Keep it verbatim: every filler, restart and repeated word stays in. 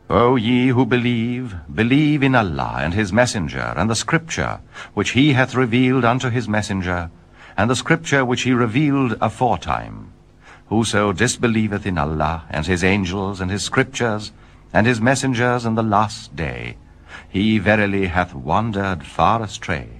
O ye who believe, believe in Allah and his messenger, and the scripture which he hath revealed unto his messenger, and the scripture which he revealed aforetime. Whoso disbelieveth in Allah, and his angels, and his scriptures, and his messengers, and the last day, he verily hath wandered far astray.